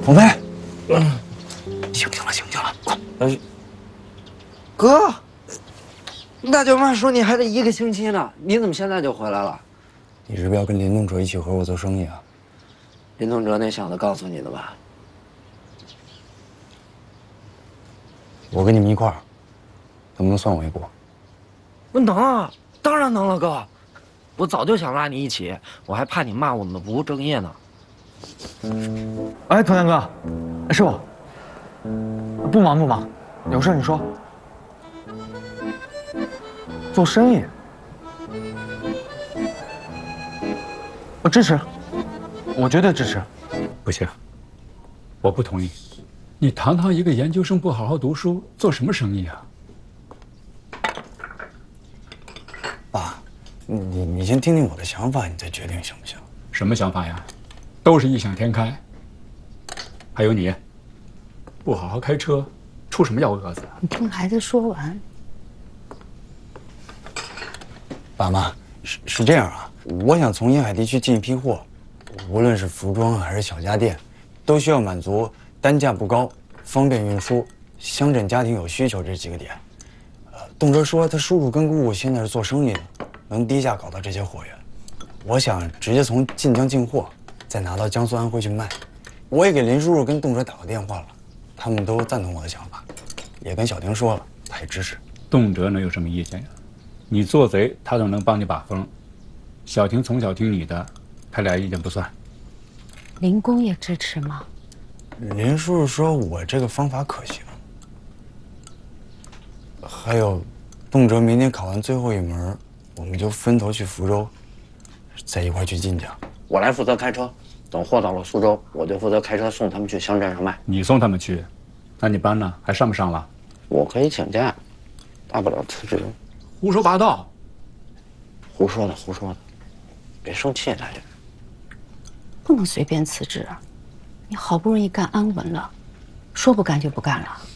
红飞，醒醒了，醒醒了，快！ 哥，大舅妈说你还得1个星期呢，你怎么现在就回来了？ 你是不是要跟林东哲一起合伙做生意啊？ 林东哲那小子告诉你的吧？ 我跟你们一块儿，能不能算我一股？ 我能啊，当然能了，哥。我早就想拉你一起，我还怕你骂我们不务正业呢。 哎，童阳哥，是我。不忙不忙，有事你说。做生意，我支持，我绝对支持。 不行，我不同意。你堂堂一个研究生不好好读书，做什么生意啊？ 爸，你先听听我的想法，你再决定行不行？ 什么想法呀？都是异想天开。还有你，不好好开车，出什么幺蛾子？ 你听孩子说完。 爸妈，是这样啊，我想从沿海地区进一批货，无论是服装还是小家电，都需要满足单价不高、方便运输、乡镇家庭有需求这几个点。动哲说他叔叔跟姑姑现在是做生意的，能低价搞到这些货源。我想直接从晋江进货，再拿到江苏安徽去卖。我也给林叔叔跟动哲打过电话了，他们都赞同我的想法，也跟小婷说了，他也支持。 动辄能有什么意见呀？你做贼，他都能帮你把风。小婷从小听你的，他俩意见不算。 林公也支持吗？ 林叔叔说我这个方法可行。还有，动辄明天考完最后一门，我们就分头去福州，再一块去晋江。 我来负责开车，等货到了苏州，我就负责开车送他们去乡镇上卖。 你送他们去，那你班呢？还上不上了？ 我可以请假，大不了辞职。 胡说八道！ 胡说的，胡说的，别生气，大姐。 不能随便辞职，你好不容易干安稳了，说不干就不干了。